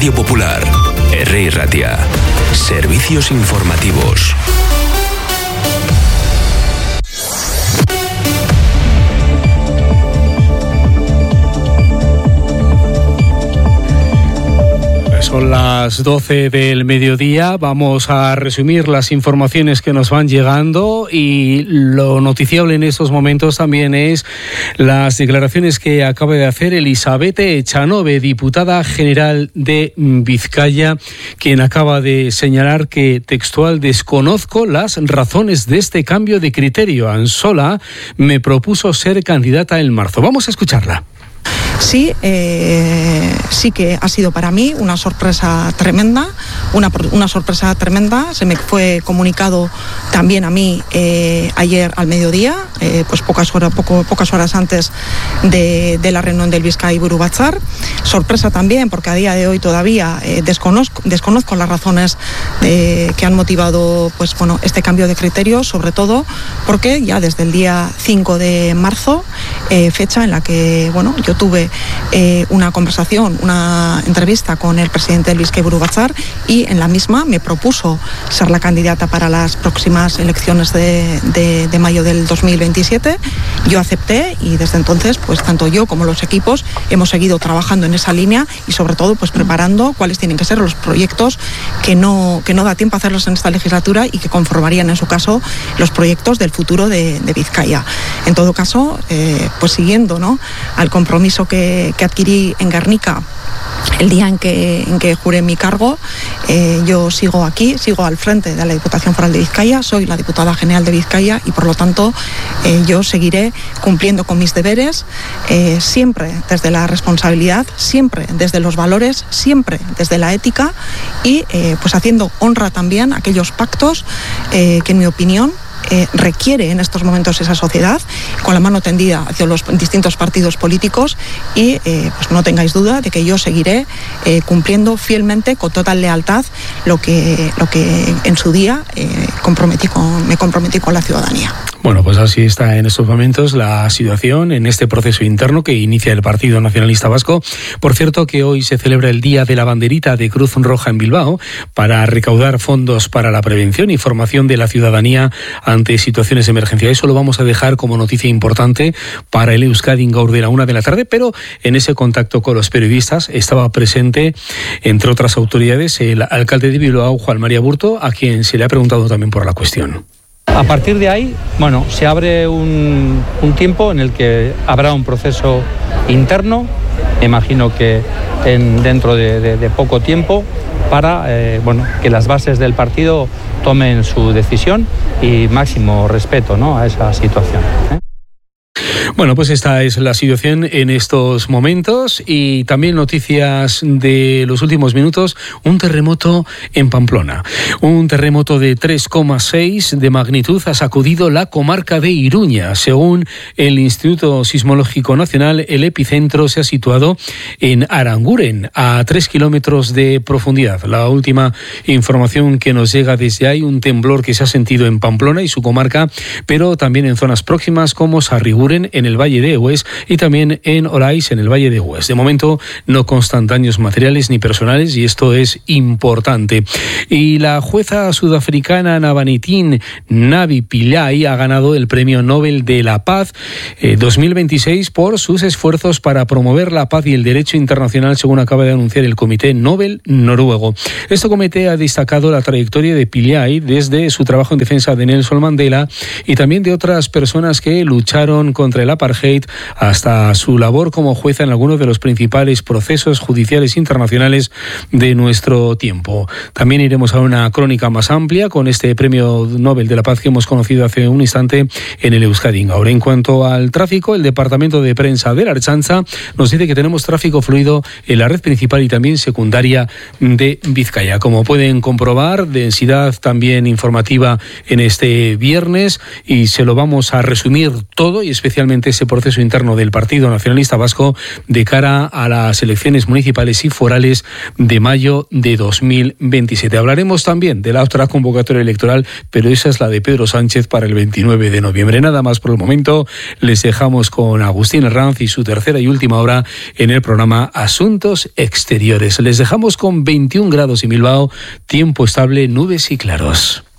Radio Popular, Herri Ratia. Servicios informativos. Son las 12 del mediodía, vamos a resumir las informaciones que nos van llegando y lo noticiable en estos momentos también es las declaraciones que acaba de hacer Elizabeth Echanove, diputada general de Vizcaya, quien acaba de señalar que, textual, desconozco las razones de este cambio de criterio. Ansola me propuso ser candidata en marzo. Vamos a escucharla. Sí, sí que ha sido para mí una sorpresa tremenda, una sorpresa tremenda. Se me fue comunicado también a mí ayer al mediodía, pues pocas horas antes de la reunión del Bizkai Buru Batzar. Sorpresa también porque a día de hoy todavía desconozco las razones que han motivado pues bueno este cambio de criterio, sobre todo porque ya desde el día 5 de marzo, fecha en la que bueno yo tuve una conversación, una entrevista con el presidente del Bizkai Buru Batzar, y en la misma me propuso ser la candidata para las próximas elecciones de mayo del 2027. Yo acepté y desde entonces pues tanto yo como los equipos hemos seguido trabajando en esa línea y sobre todo pues preparando cuáles tienen que ser los proyectos que no da tiempo a hacerlos en esta legislatura y que conformarían en su caso los proyectos del futuro de Vizcaya. En todo caso, pues siguiendo, ¿no?, al compromiso que adquirí en Guernica el día en que juré mi cargo, yo sigo aquí, sigo al frente de la Diputación Foral de Vizcaya, soy la diputada general de Vizcaya y por lo tanto yo seguiré cumpliendo con mis deberes, siempre desde la responsabilidad, siempre desde los valores, siempre desde la ética y pues haciendo honra también a aquellos pactos que en mi opinión requiere en estos momentos esa sociedad, con la mano tendida hacia los distintos partidos políticos y pues no tengáis duda de que yo seguiré cumpliendo fielmente, con total lealtad, lo que en su día me comprometí con la ciudadanía. Bueno, pues así está en estos momentos la situación en este proceso interno que inicia el Partido Nacionalista Vasco. Por cierto, que hoy se celebra el Día de la Banderita de Cruz Roja en Bilbao para recaudar fondos para la prevención y formación de la ciudadanía ante situaciones de emergencia. Eso lo vamos a dejar como noticia importante para el Euskadi Gaur de la 1 de la tarde, pero en ese contacto con los periodistas estaba presente, entre otras autoridades, el alcalde de Bilbao, Juan María Burto, a quien se le ha preguntado también por la cuestión. A partir de ahí, bueno, se abre un tiempo en el que habrá un proceso interno, me imagino que dentro de poco tiempo, para que las bases del partido tomen su decisión y máximo respeto, ¿no?, a esa situación. Bueno, pues esta es la situación en estos momentos y también noticias de los últimos minutos. Un terremoto en Pamplona. Un terremoto de 3,6 de magnitud ha sacudido la comarca de Iruña. Según el Instituto Sismológico Nacional, el epicentro se ha situado en Aranguren, a 3 kilómetros de profundidad. La última información que nos llega desde ahí, un temblor que se ha sentido en Pamplona y su comarca, pero también en zonas próximas como Sarriguren, en el Valle de Hues, y también en Orais, en el Valle de Hues. De momento no constan daños materiales ni personales y esto es importante. Y la jueza sudafricana Navanitin Navi Pillay ha ganado el Premio Nobel de la Paz 2026 por sus esfuerzos para promover la paz y el derecho internacional, según acaba de anunciar el Comité Nobel noruego. Este comité ha destacado la trayectoria de Pillay desde su trabajo en defensa de Nelson Mandela y también de otras personas que lucharon contra el apartheid hasta su labor como jueza en algunos de los principales procesos judiciales internacionales de nuestro tiempo. También iremos a una crónica más amplia con este Premio Nobel de la Paz que hemos conocido hace un instante en el Euskadi Gaur. En cuanto al tráfico, el Departamento de Prensa de la Ertzaintza nos dice que tenemos tráfico fluido en la red principal y también secundaria de Vizcaya. Como pueden comprobar, densidad también informativa en este viernes y se lo vamos a resumir todo y especialmente precisamente ese proceso interno del Partido Nacionalista Vasco de cara a las elecciones municipales y forales de mayo de 2027. Hablaremos también de la otra convocatoria electoral, pero esa es la de Pedro Sánchez para el 29 de noviembre. Nada más por el momento. Les dejamos con Agustín Herranz y su tercera y última hora en el programa Asuntos Exteriores. Les dejamos con 21 grados en Bilbao, tiempo estable, nubes y claros.